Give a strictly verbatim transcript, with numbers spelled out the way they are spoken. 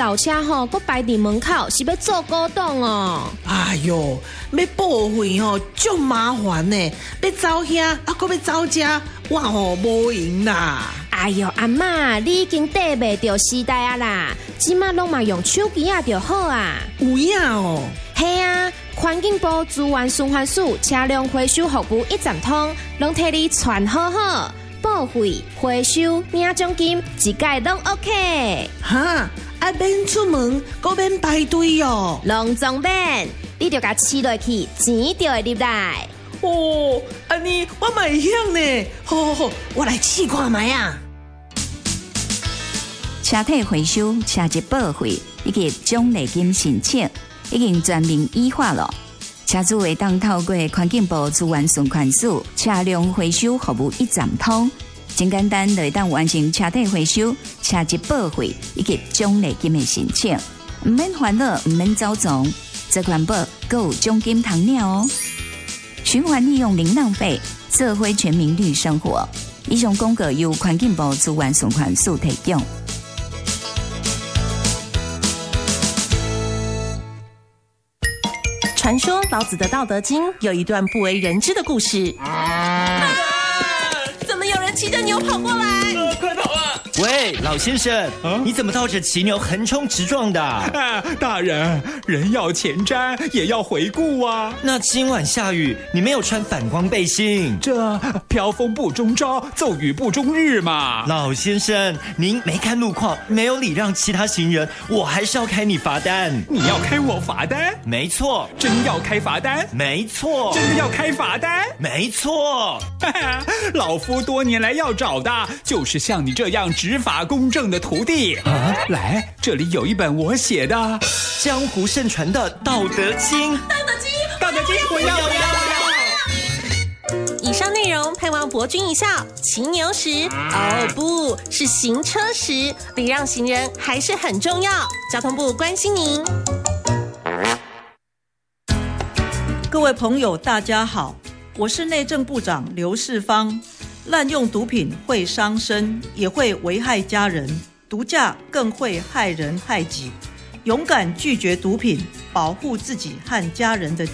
老车吼，搁排伫门口，是要做古董哦。 哎哟，要报废吼，足麻烦呢。要走遐，啊，搁要走遮，我吼无闲啦。 哎哟，阿嬷，你已经跟袂着时代啊啦，即马拢嘛用手机啊就好啊。 有影哦。 嘿啊，环境部资源循环署车辆回收服务一站通，拢替你传好好，报废、回收、领奖金，一概拢 OK。 哈，啊免出门，搁免排队哦。 拢总免，你就甲饲落去，钱就会入来。 哦，安尼我嘛会晓呢。好好好，我来试看卖啊。 车体回收、车籍报废以及奖励金申请已经全面依法了。车主会当透过环境部资源循环署车辆回收服务一站通，真简单就会当完成车体回收、车籍报废以及奖励金的申请，唔免烦恼，唔免走总，这款报还有奖金通领哦。循环利用零浪费，社会全民绿生活。以上公告由环境部资源循环署提供。 传说老子的《道德经》有一段不为人知的故事。啊！怎么有人骑着牛跑过来？ 呃、快跑啊！喂，老先生，啊、你怎么套着骑牛横冲直撞的？ 啊，大人，人要前瞻，也要回顾啊。 那今晚下雨，你没有穿反光背心， 这飘风不终朝，骤雨不终日嘛。 老先生，您没看路况，没有礼让其他行人，我还是要开你罚单。 你要开我罚单？ 没错。 真要开罚单？ 没错。 真的要开罚单？ 没错。 老夫多年来要找的就是像你这样执法公正的徒弟。啊，来，这里有一本我写的江湖盛传的《道德经》。 道德经， 道德经，我要，我要。以上内容盼望博君一笑。骑牛时，哦，不是行车时，礼让行人还是很重要。交通部关心您。 各位朋友，大家好，我是内政部长刘世芳。滥用毒品会伤身，也会危害家人，毒驾更会害人害己。勇敢拒绝毒品，保护自己和家人的